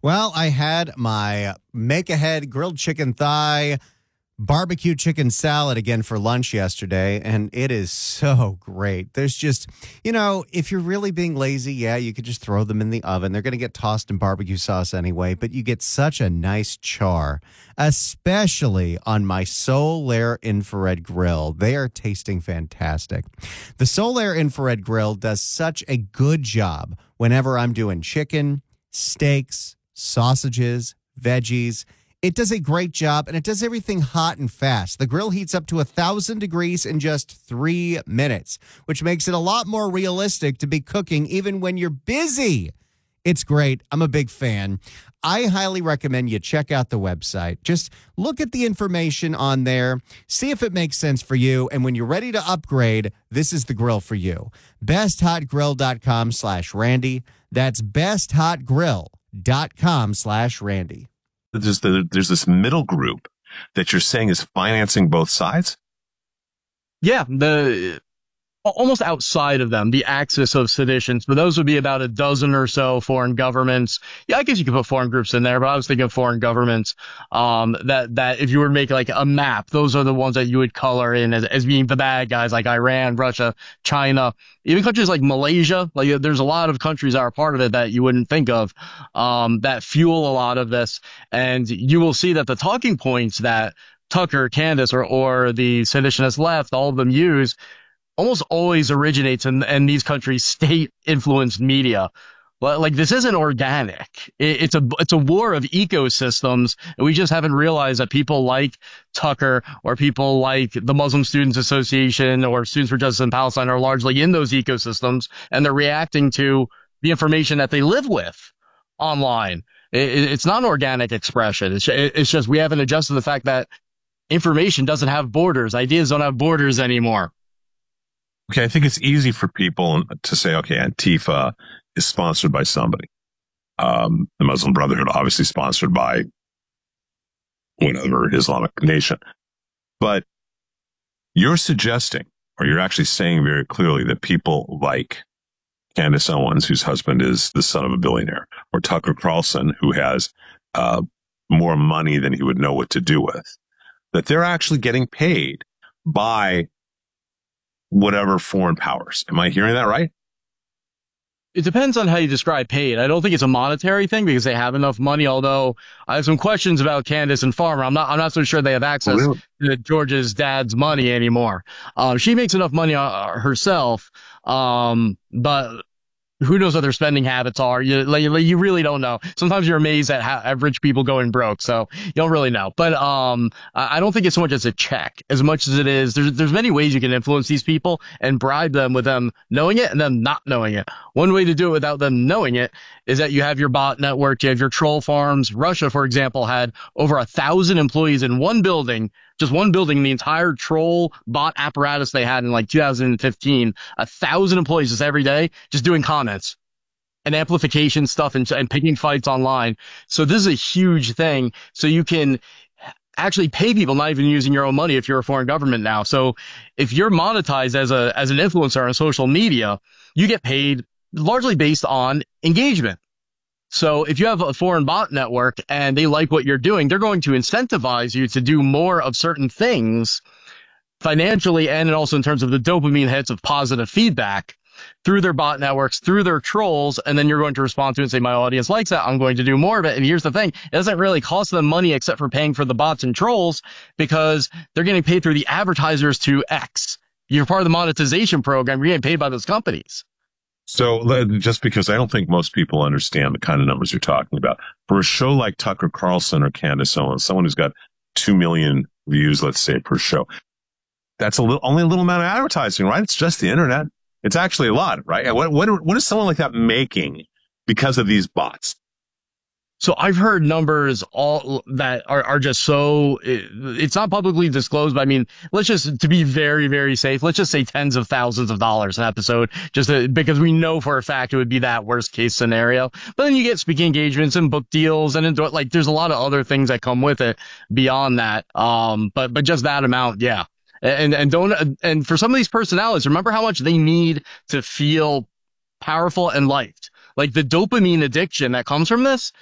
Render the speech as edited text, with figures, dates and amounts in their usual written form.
Well, I had my make ahead grilled chicken thigh, barbecue chicken salad again for lunch yesterday, and it is so great. There's just, if you're really being lazy, yeah, you could just throw them in the oven. They're going to get tossed in barbecue sauce anyway, but you get such a nice char, especially on my Solaire infrared grill. They are tasting fantastic. The Solaire infrared grill does such a good job whenever I'm doing chicken, steaks, sausages, veggies. It does a great job, and it does everything hot and fast. The grill heats up to 1,000 degrees in just 3 minutes, which makes it a lot more realistic to be cooking even when you're busy. It's great. I'm a big fan. I highly recommend you check out the website. Just look at the information on there, see if it makes sense for you, and when you're ready to upgrade, this is the grill for you. BestHotGrill.com/Randy. That's BestHotGrill.com/Randy. There's this middle group that you're saying is financing both sides? Yeah, almost outside of them, the axis of seditions, but those would be about a dozen or so foreign governments. Yeah, I guess you could put foreign groups in there, but I was thinking of foreign governments, that if you were to make like a map, those are the ones that you would color in as being the bad guys, like Iran, Russia, China, even countries like Malaysia. Like there's a lot of countries that are part of it that you wouldn't think of, that fuel a lot of this. And you will see that the talking points that Tucker, Candace, or the seditionist left, all of them use, almost always originates in these countries' state-influenced media. Like this isn't organic. It's a war of ecosystems, and we just haven't realized that people like Tucker or people like the Muslim Students Association or Students for Justice in Palestine are largely in those ecosystems, and they're reacting to the information that they live with online. It's not an organic expression. It's just we haven't adjusted to the fact that information doesn't have borders. Ideas don't have borders anymore. Okay, I think it's easy for people to say, okay, Antifa is sponsored by somebody. The Muslim Brotherhood, obviously sponsored by whatever Islamic nation. But you're suggesting, or you're actually saying very clearly, that people like Candace Owens, whose husband is the son of a billionaire, or Tucker Carlson, who has more money than he would know what to do with, that they're actually getting paid by whatever foreign powers. Am I hearing that right? It depends on how you describe paid. I don't think it's a monetary thing because they have enough money, although I have some questions about Candace and Farmer. I'm not so sure they have access to George's dad's money anymore. She makes enough money herself, but who knows what their spending habits are? You really don't know. Sometimes you're amazed at how rich people going broke, so you don't really know. But I don't think it's so much as a check, as much as it is. There's many ways you can influence these people and bribe them with them knowing it and them not knowing it. One way to do it without them knowing it is that you have your bot network, you have your troll farms. Russia, for example, had over 1,000 employees in one building. Just one building, the entire troll bot apparatus they had in like 2015, 1,000 employees just every day, just doing comments and amplification stuff and picking fights online. So this is a huge thing. So you can actually pay people not even using your own money if you're a foreign government now. So if you're monetized as an influencer on social media, you get paid largely based on engagement. So if you have a foreign bot network and they like what you're doing, they're going to incentivize you to do more of certain things financially and also in terms of the dopamine hits of positive feedback through their bot networks, through their trolls, and then you're going to respond to it and say, my audience likes that, I'm going to do more of it. And here's the thing, it doesn't really cost them money except for paying for the bots and trolls because they're getting paid through the advertisers to X. You're part of the monetization program, you're getting paid by those companies. So just because I don't think most people understand the kind of numbers you're talking about, for a show like Tucker Carlson or Candace Owens, someone who's got 2 million views, let's say, per show, that's only a little amount of advertising, right? It's just the internet. It's actually a lot, right? What is someone like that making because of these bots? So I've heard numbers all that are just so, it's not publicly disclosed, but I mean, let's just, to be very, very safe, let's just say tens of thousands of dollars an episode, because we know for a fact it would be that worst case scenario. But then you get speaking engagements and book deals and like there's a lot of other things that come with it beyond that. But just that amount, yeah. And for some of these personalities, remember how much they need to feel powerful and liked. Like the dopamine addiction that comes from this